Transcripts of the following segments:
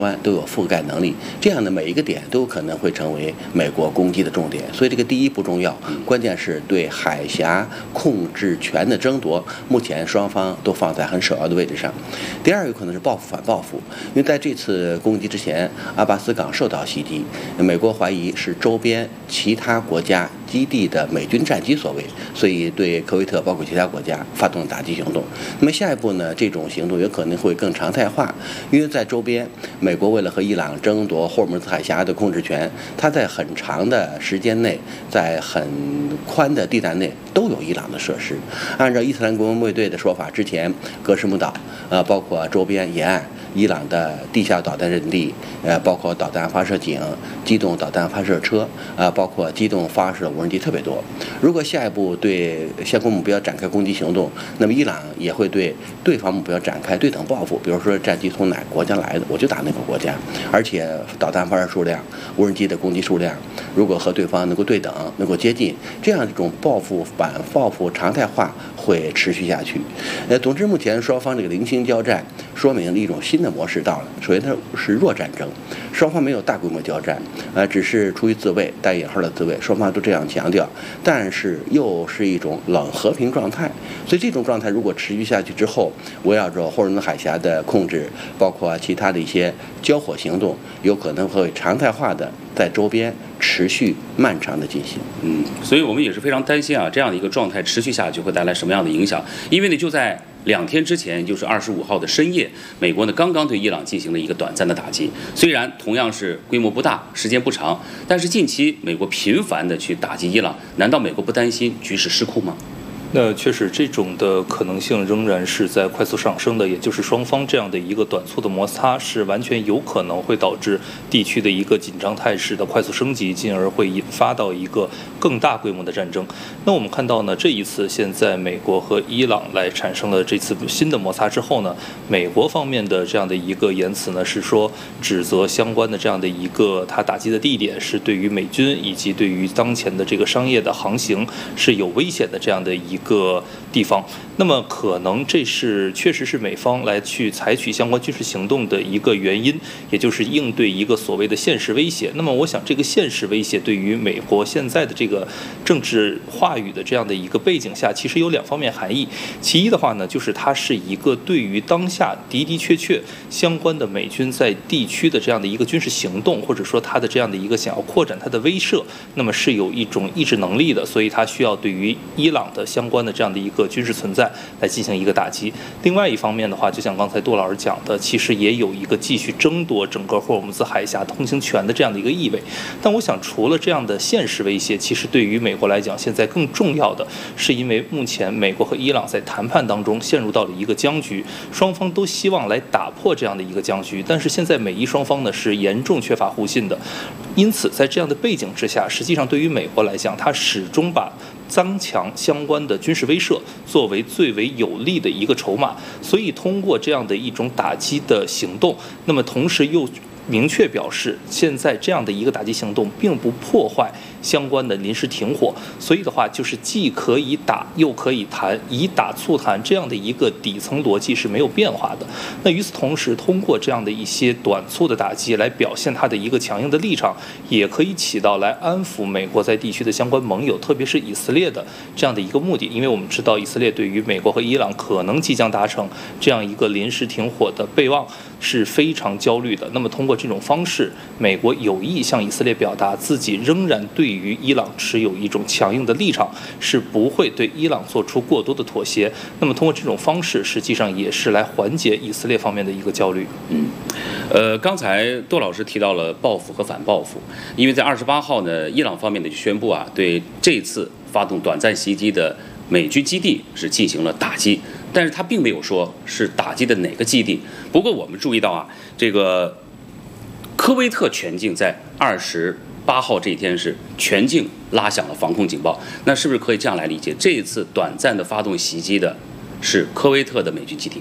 湾都有覆盖能力，这样的每一个点都有可能会成为美国攻击的重点。所以这个第一不重要，关键是对海峡控制权的争夺，目前双方都放在很首要的位置上。第二有可能是报复反报复，因为在这次攻击之前，阿巴斯港受到袭击，美国怀疑是周边其他国家基地的美军战机所为，所以对科威特包括其他国家发动打击行动。那么下一步呢，这种行动有可能会更常态化，因为在周边，美国为了和伊朗争夺霍尔木兹海峡的控制权，它在很长的时间内，在很宽的地带内都有伊朗的设施。按照伊斯兰国卫队的说法，之前格什木岛，包括周边沿岸，伊朗的地下导弹阵地，包括导弹发射井、机动导弹发射车，包括机动发射无人机特别多。如果下一步对相关目标展开攻击行动，那么伊朗也会对对方目标展开对等报复，比如说战机从哪个国家来的，我就打哪个国家。而且导弹发射数量、无人机的攻击数量，如果和对方能够对等、能够接近，这样一种报复反报复常态化会持续下去。总之，目前双方这个零星交战，说明了一种新的模式到了。首先，它是弱战争，双方没有大规模交战，只是出于自卫（带引号的自卫），双方都这样强调。但是又是一种冷和平状态，所以这种状态如果持续下去之后，围绕着霍尔木兹海峡的控制，包括其他的一些交火行动，有可能会常态化的在周边持续漫长的进行。 所以我们也是非常担心啊，这样的一个状态持续下去会带来什么样的影响？因为呢，就在2天之前，就是25号的深夜，美国呢刚刚对伊朗进行了一个短暂的打击。虽然同样是规模不大，时间不长，但是近期美国频繁的去打击伊朗，难道美国不担心局势失控吗？ 那确实，这种的可能性仍然是在快速上升的，也就是双方这样的一个短促的摩擦，是完全有可能会导致地区的一个紧张态势的快速升级，进而会引发到一个更大规模的战争。那我们看到呢，这一次现在美国和伊朗来产生了这次新的摩擦之后呢，美国方面的这样的一个言辞呢，是说指责相关的这样的一个它打击的地点是对于美军以及对于当前的这个商业的航行是有危险的这样的一个地方。那么可能这是确实是美方来去采取相关军事行动的一个原因，也就是应对一个所谓的现实威胁。那么我想这个现实威胁对于美国现在的这个政治话语的这样的一个背景下，其实有2方面含义。其一的话呢，就是它是一个对于当下的确相关的美军在地区的这样的一个军事行动，或者说它的这样的一个想要扩展它的威慑，那么是有一种抑制能力的，所以它需要对于伊朗的相关的这样的一个军事存在来进行一个打击。另外一方面的话，就像刚才杜老师讲的，其实也有一个继续争夺整个霍尔木兹海峡通行权的这样的一个意味。但我想除了这样的现实威胁，其实对于美国来讲，现在更重要的是因为目前美国和伊朗在谈判当中陷入到了一个僵局，双方都希望来打破这样的一个僵局，但是现在美伊双方呢是严重缺乏互信的。因此在这样的背景之下，实际上对于美国来讲，它始终把增强相关的军事威慑作为最为有利的一个筹码，所以通过这样的一种打击的行动，那么同时又明确表示，现在这样的一个打击行动并不破坏相关的临时停火，所以的话就是既可以打又可以谈，以打促谈这样的一个底层逻辑是没有变化的。那与此同时，通过这样的一些短促的打击来表现它的一个强硬的立场，也可以起到来安抚美国在地区的相关盟友，特别是以色列的这样的一个目的。因为我们知道以色列对于美国和伊朗可能即将达成这样一个临时停火的备忘是非常焦虑的。那么通过这种方式，美国有意向以色列表达自己仍然对于伊朗持有一种强硬的立场，是不会对伊朗做出过多的妥协。那么通过这种方式，实际上也是来缓解以色列方面的一个焦虑。 刚才杜老师提到了报复和反报复，因为在28号呢，伊朗方面的就宣布啊，对这次发动短暂袭击的美军基地是进行了打击，但是他并没有说是打击的哪个基地。不过我们注意到啊，这个科威特全境在28号这一天是全境拉响了防空警报，那是不是可以这样来理解，这一次短暂的发动袭击的是科威特的美军基地？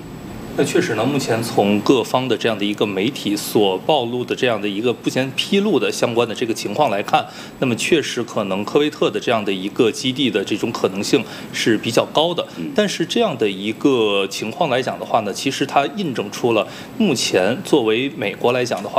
那确实呢，目前从各方的这样的一个媒体所暴露的这样的一个目前披露的相关的这个情况来看，那么确实可能科威特的这样的一个基地的这种可能性是比较高的。但是这样的一个情况来讲的话呢，其实它印证出了目前作为美国来讲的话，